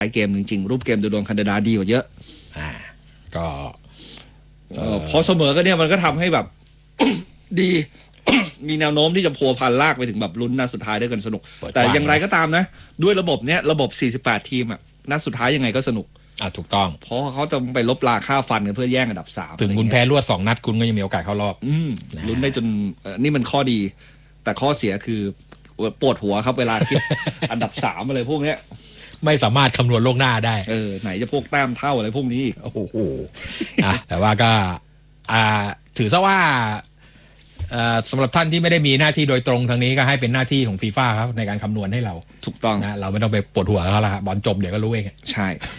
เกมจริงๆรูปเกมโดยรวมแคนาดาดีกว่าเยอะก็พอเสมอก็เนี่ยมันก็ทำให้แบบ ดี มีแนวโน้มที่จะพัวพันลากไปถึงแบบลุ้นนัดสุดท้ายได้กันสนุกแต่อย่างไรก็ตามนะด้วยระบบเนี้ยระบบ48ทีมอ่ะนัดสุดท้ายยังไงก็สนุกถูกต้องเพราะเขาจะไปลบราค่าฟันกันเพื่อแย่งอันดับ3 ถึงคุณแพ้รวด2นัดคุณก็ยังมีโอกาสเข้ารอบลุ้นได้จนนี่มันข้อดีแต่ข้อเสียคือปวดหัวครับเวลาคิด อันดับ3อะไรพวกเนี้ยไม่สามารถคำนวณล่วงหน้าได้ไหนจะพวกแต้มเท่าอะไรพวกนี้โอ้โหแต่ว่าก็ถือซะว่าสำหรับท่านที่ไม่ได้มีหน้าที่โดยตรงทางนี้ก็ให้เป็นหน้าที่ของฟีฟ่าครับในการคำนวณให้เราถูกต้องนะเราไม่ต้องไปปวดหัวเขาละบอลจบเดี๋ยวก็รู้เองใช่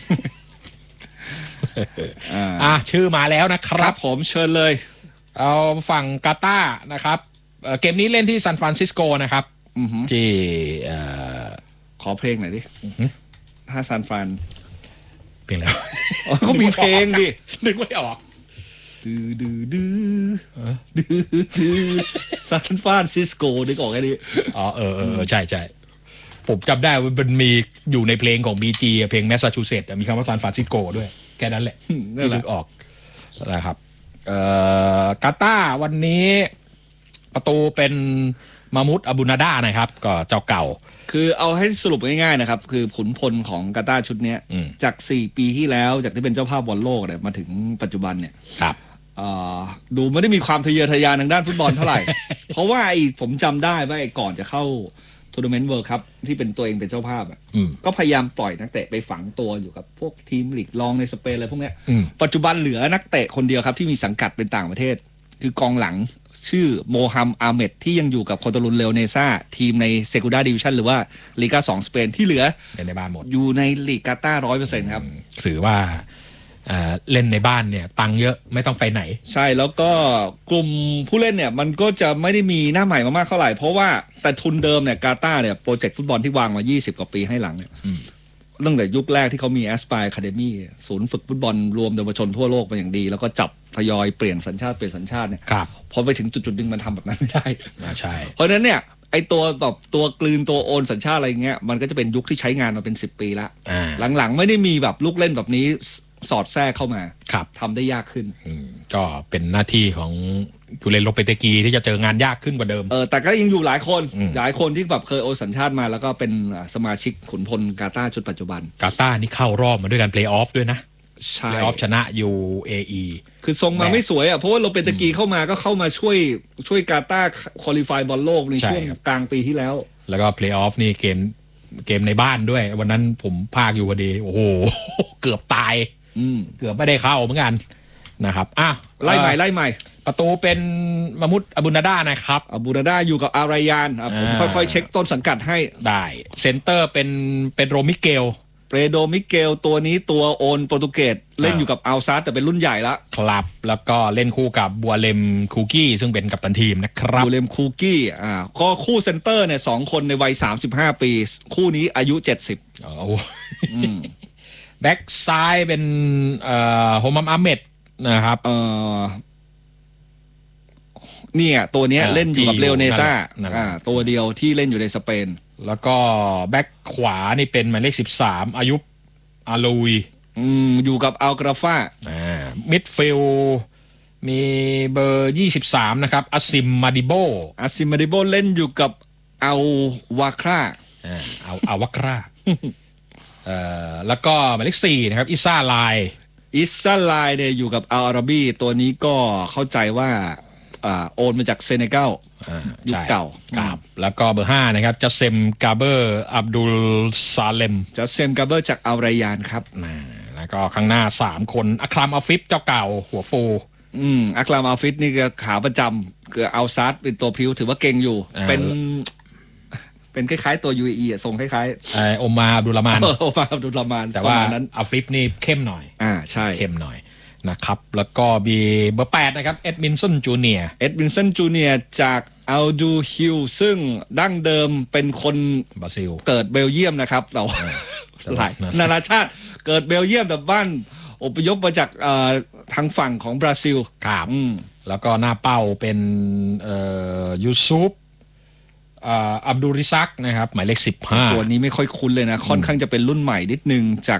ชื่อมาแล้วนะครับผมเชิญเลยเอาฝั่งกาตาร์นะครับเกมนี้เล่นที่ซานฟรานซิสโกนะครับที่ขอเพลงหน่อยดิถ้าซานฟรานเพลงแล้วเขามีเพลงดินึกไม่ออกซานฟรานซิสโกนึกออกแค่นี้ใช่ผมจำได้ว่ามันมีอยู่ในเพลงของ BG เพลงแมสซาชูเซตส์มีคำว่าซานฟรานซิสโกด้วยแค่นั้นแหละที่นึกออกนะครับกาตาร์วันนี้ประตูเป็นมามุดอาบูนาดานะครับก็เจ้าเก่าคือเอาให้สรุปง่ายๆนะครับคือขุนพลของกาตาร์ชุดนี้จาก4ปีที่แล้วจากที่เป็นเจ้าภาพบอลโลกเนี่ยมาถึงปัจจุบันเนี่ยครับดูไม่ได้มีความทะเยอทะยานทางด้านฟุตบอลเท่าไหร่ เพราะว่าผมจำได้ว่าก่อนจะเข้าทัวร์นาเมนต์เวิลด์คัพที่เป็นตัวเองเป็นเจ้าภาพก็พยายามปล่อยนักเตะไปฝังตัวอยู่กับพวกทีมลีกรองในสเปนอะไรพวกนี้ปัจจุบันเหลือนักเตะคนเดียวครับที่มีสังกัดเป็นต่างประเทศคือกองหลังชื่อโมฮัมอาเมดที่ยังอยู่กับคอตาลุนเลโอเนซ่าทีมในเซกูด้าดิวิชั่นหรือว่าลีกา2สเปนที่เหลือในบ้านหมดอยู่ในลีกกาตาร์ 100% ครับถือว่าเล่นในบ้านเนี่ยตังเยอะไม่ต้องไปไหนใช่แล้วก็กลุ่มผู้เล่นเนี่ยมันก็จะไม่ได้มีหน้าใหม่มากๆเท่าไหร่เพราะว่าแต่ทุนเดิมเนี่ยกาตาร์เนี่ยโปรเจกต์ฟุตบอลที่วางมา20กว่าปีให้หลังเนี่ยตั้งแต่ยุคแรกที่เขามีแอสไพร์อะคาเดมี่ศูนย์ฝึกฟุตบอลรวมเยาวชนทั่วโลกมาอย่างดีแล้วก็จับทยอยเปลี่ยนสัญชาติเนี่ยพอไปถึงจุดๆนึงมันทำแบบนั้นไม่ได้ใช่เพราะฉะนั้นเนี่ยไอตัวแบบตัวกลืนตัวโอนสัญชาติอะไรเงี้ยมันก็จะเป็นยุคที่ใช้งานมาเป็น10 ปีละหลังๆไม่ได้มีแบบลูกเล่นแบบนี้สอดแทรกเข้ามาทำได้ยากขึ้นก็เป็นหน้าที่ของกุเลนโลเปเตกีที่จะเจองานยากขึ้นกว่าเดิมแต่ก็ยังอยู่หลายคนที่แบบเคยโอนสัญชาติมาแล้วก็เป็นสมาชิกขุนพลกาตาร์ชุดปัจจุบันกาตาร์นี่เข้ารอบมาด้วยกันเพลย์ออฟด้วยนะเพลย์ออฟชนะ UAE คือทรงมาไม่สวยเพราะว่าโลเปเตกีเข้ามาช่วยกาตาร์ควอลิฟายบอลโลกในช่วงกลางปีที่แล้วก็เพลย์ออฟนี่เกมในบ้านด้วยวันนั้นผมพากอยู่พอดีโอ้โหเกือบตายเกือบไม่ได้เข้าเหมือนกันนะครับไล่ใหม่ประตูเป็นมามุดอาบูนาดานะครับอาบูนาดาอยู่กับอารายานผมค่อยๆเช็คต้นสังกัดให้ได้เซนเตอร์เป็นโรมิเกลตัวนี้ตัวโอนโปรตุเกสเล่นอยู่กับอัลซาร์แต่เป็นรุ่นใหญ่ละครับแล้วก็เล่นคู่กับบัวเลมคูกี้ซึ่งเป็นกัปตันทีมนะครับบัวเลมคูกี้ก็คู่เซนเตอร์เนี่ย2คนในวัย35 ปีคู่นี้อายุ70 แบ็กซ้ายเป็นโฮมัมอาเมดนะครับเนี่ยตัวนี้เล่นอยู่กับเลโอเนซ่าตัวเดียวที่เล่นอยู่ในสเปนแล้วก็แบ็กขวานี่เป็นหมายเลข13อายุอาลูยอยู่กับอัลกราฟามิดฟิลมีเบอร์23นะครับอาซิมมาดิโบเล่นอยู่กับอัลวาคราอัลวาคราแล้วก็หมายเลข4นะครับอิซ่าไลเนี่ยอยู่กับอัลอาราบีตัวนี้ก็เข้าใจว่าโอนมาจากเซเนกัลยุคเก่าครับแล้วก็เบอร์5นะครับจัสเซมกาเบอร์อับดุลซาเลมจากอัลรายานครับแล้วก็ข้างหน้า3คนอัครามอัลฟิฟเจ้าเก่าหัวฟูอัครามอัลฟิฟนี่ก็ขาประจำคืออัลซาร์เป็นตัวพิวถือว่าเก่งอยู่เป็นคล้ายๆตัว UAE ทรงคล้ายๆโอมาอับดุลรามานแต่ว่าอัลฟิฟนี่เข้มหน่อยใช่เข้มหน่อยนะครับแล้วก็มีเบอร์8นะครับเอ็ดมินสันจูเนียร์จากอัลดูฮิลซึ่งดั้งเดิมเป็นคนบราซิลเกิดเบลเยียมนะครับเราหลายนานาชาติเกิดเบลเยียมแต่บ้านอพยพมาจากทางฝั่งของบราซิลครับแล้วก็หน้าเป้าเป็นยูซุปอับดุริซักนะครับหมายเลข15 ตัวนี้ไม่ค่อยคุ้นเลยนะค่อนข้างจะเป็นรุ่นใหม่นิดนึงจาก